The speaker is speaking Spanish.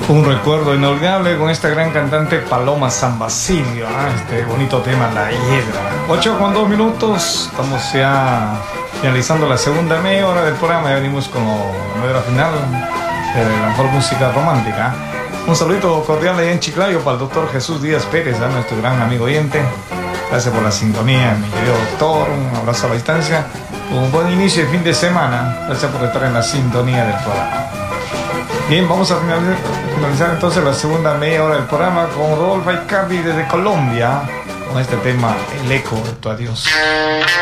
Un recuerdo inolvidable con esta gran cantante Paloma San Basilio, este bonito tema, La Hiedra. 8:02, estamos ya finalizando la segunda media hora del programa. Ya venimos con la hora final de la mejor música romántica. Un saludito cordial ahí en Chiclayo para el doctor Jesús Díaz Pérez, nuestro gran amigo oyente. Gracias por la sintonía, mi querido doctor. Un abrazo a la distancia. Un buen inicio de fin de semana. Gracias por estar en la sintonía del programa. Bien, vamos a finalizar entonces la segunda media hora del programa con Rodolfo Aicardi desde Colombia, con este tema El eco de tu adiós.